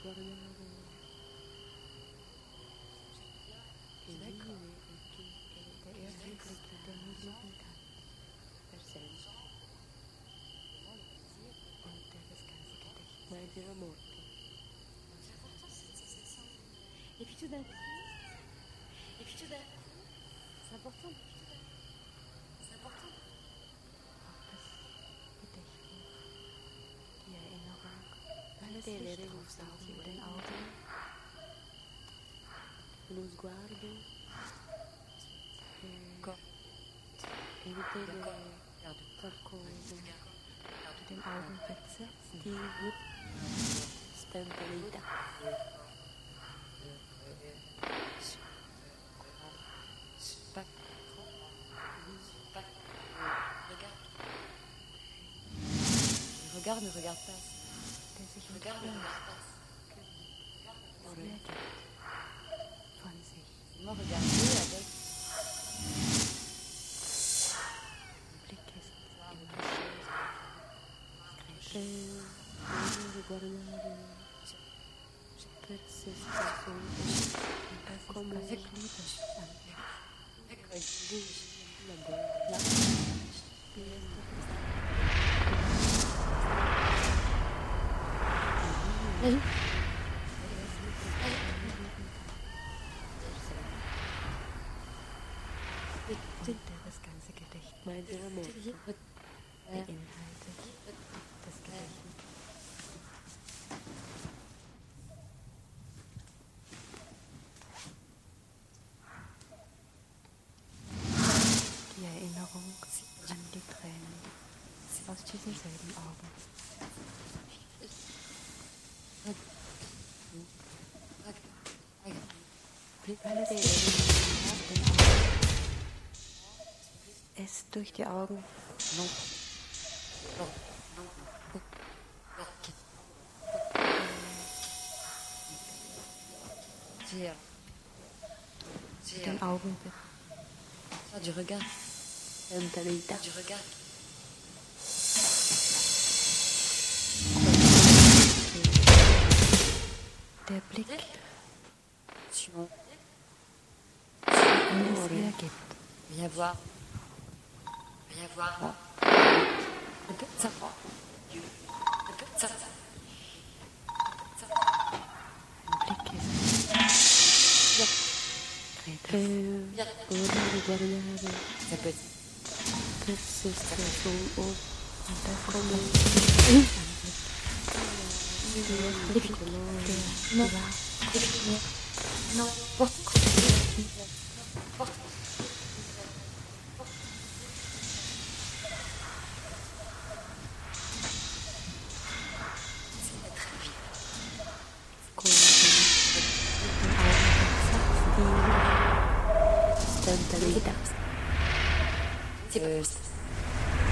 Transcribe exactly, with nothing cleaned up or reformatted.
Et puis tout d'un coup, et puis tout d'un coup, c'est important, c'est important. Die Erinnerung, alles Licht drauf in den Augen. Lo sguardo. Evite qualcosa. Den Augen versetzen. Die spontaneità. Regarde, ne regarde pas. Regarde, ne regarde pas. Von sich. Moi, regardez avec. Blick ist im guardare persiste come avec liebe avec la bolla. Vas-y. Das ganze Gedicht beinhaltet das Gedicht. Die Erinnerung an die Tränen aus diesen selben Augen. Alles es durch die Augen. Non. Non. Non. C'est c'est Den Augen wird ça du regard. Spontaneità. Du regard. Der Blick Sur alles hergibt. viens voir. Viens voir. Un peu de ça. Un peu de ça. Blick ist Viens. ora riguardare Ça peut être. persiste su o come Les filles. Non. Les filles. Non. Porte. Porte. spontaneità. C'est